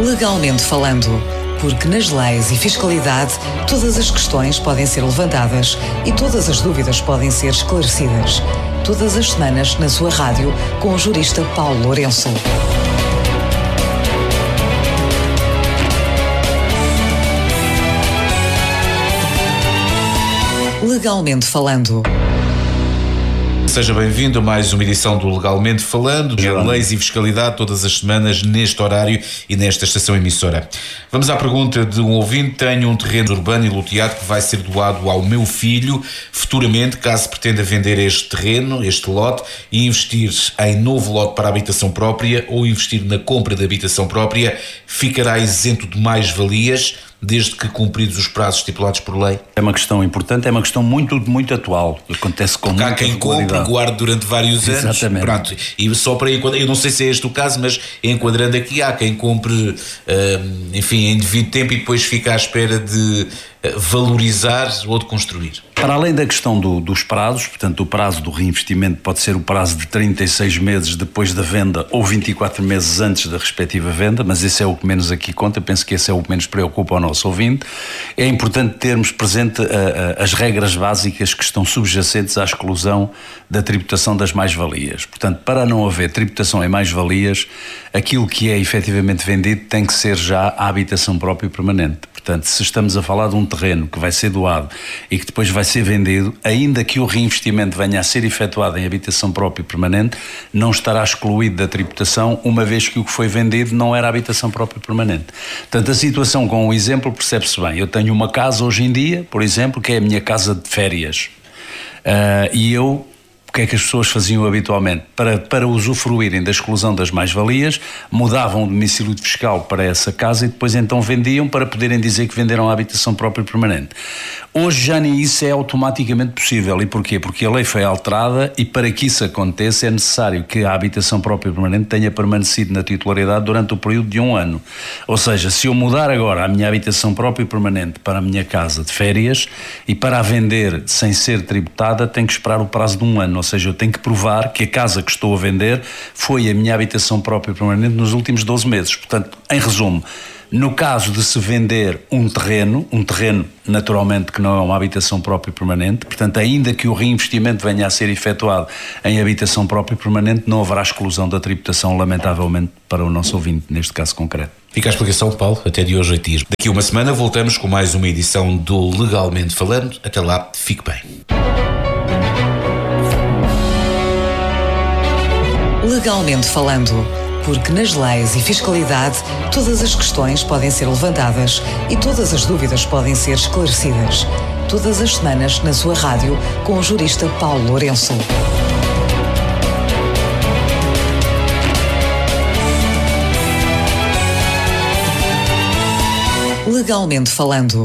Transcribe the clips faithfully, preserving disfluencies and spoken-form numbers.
Legalmente falando, porque nas leis e fiscalidade todas as questões podem ser levantadas e todas as dúvidas podem ser esclarecidas. Todas as semanas na sua rádio com o jurista Paulo Lourenço. Legalmente falando. Seja bem-vindo a mais uma edição do Legalmente Falando, de leis e fiscalidade, todas as semanas, neste horário e nesta estação emissora. Vamos à pergunta de um ouvinte. Tenho um terreno urbano e loteado que vai ser doado ao meu filho futuramente, caso pretenda vender este terreno, este lote, e investir em novo lote para habitação própria ou investir na compra de habitação própria, ficará isento de mais-valias, desde que cumpridos os prazos estipulados por lei? É uma questão importante, é uma questão muito, muito atual. Acontece com muita regularidade. Há quem compre, guarde durante vários anos. Exatamente. Pronto. E só para enquadrar, eu não sei se é este o caso, mas enquadrando aqui, há quem compre, enfim, em devido tempo e depois fica à espera de valorizar ou de construir. Para além da questão do, dos prazos, portanto, o prazo do reinvestimento pode ser o prazo de trinta e seis meses depois da venda ou vinte e quatro meses antes da respectiva venda, mas esse é o que menos aqui conta, penso que esse é o que menos preocupa ao nosso ouvinte. É importante termos presente a, a, as regras básicas que estão subjacentes à exclusão da tributação das mais-valias. Portanto, para não haver tributação em mais-valias, aquilo que é efetivamente vendido tem que ser já a habitação própria e permanente. Portanto, se estamos a falar de um terreno que vai ser doado e que depois vai ser vendido, ainda que o reinvestimento venha a ser efetuado em habitação própria e permanente, não estará excluído da tributação, uma vez que o que foi vendido não era habitação própria e permanente. Portanto, a situação com o exemplo percebe-se bem. Eu tenho uma casa hoje em dia, por exemplo, que é a minha casa de férias. Uh, e eu... O que é que as pessoas faziam habitualmente? Para, para usufruírem da exclusão das mais-valias, mudavam o domicílio fiscal para essa casa e depois então vendiam para poderem dizer que venderam a habitação própria e permanente. Hoje já nem isso é automaticamente possível. E porquê? Porque a lei foi alterada e para que isso aconteça é necessário que a habitação própria e permanente tenha permanecido na titularidade durante o período de um ano. Ou seja, se eu mudar agora a minha habitação própria e permanente para a minha casa de férias e para a vender sem ser tributada, tenho que esperar o prazo de um ano. Ou seja, eu tenho que provar que a casa que estou a vender foi a minha habitação própria e permanente nos últimos doze meses. Portanto, em resumo, no caso de se vender um terreno, um terreno naturalmente que não é uma habitação própria e permanente, portanto, ainda que o reinvestimento venha a ser efetuado em habitação própria e permanente, não haverá exclusão da tributação, lamentavelmente, para o nosso ouvinte, neste caso concreto. Fica a explicação, Paulo, até de hoje a dias. Daqui a uma semana voltamos com mais uma edição do Legalmente Falando. Até lá, fique bem. Legalmente falando, porque nas leis e fiscalidade todas as questões podem ser levantadas e todas as dúvidas podem ser esclarecidas. Todas as semanas na sua rádio com o jurista Paulo Lourenço. Legalmente falando.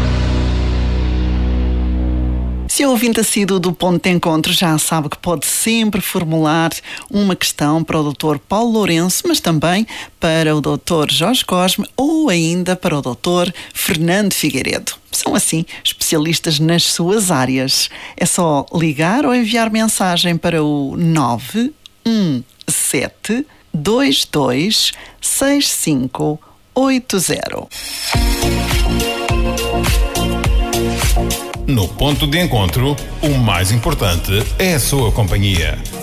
Se é ouvinte assíduo do Ponto de Encontro, já sabe que pode sempre formular uma questão para o doutor Paulo Lourenço, mas também para o doutor Jorge Cosme ou ainda para o doutor Fernando Figueiredo. São, assim, especialistas nas suas áreas. É só ligar ou enviar mensagem para o nove um sete dois dois seis cinco oito zero. No Ponto de Encontro, o mais importante é a sua companhia.